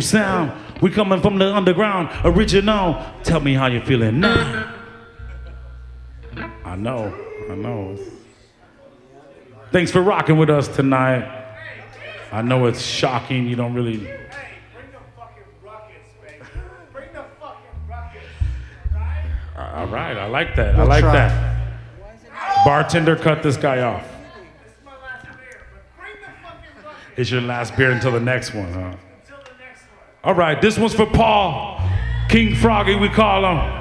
sound. We coming from the underground, original. Tell me how you feeling now. I know. Thanks for rocking with us tonight. I know it's shocking, you don't really... Hey, bring the fucking ruckus, baby. Bring the fucking ruckus, right? All right, I like that. I like that. Bartender, cut this guy off. This is my last beer, but bring the fucking ruckus. It's your last beer until the next one, huh? Until the next one. All right, this one's for Paul. King Froggy, we call him.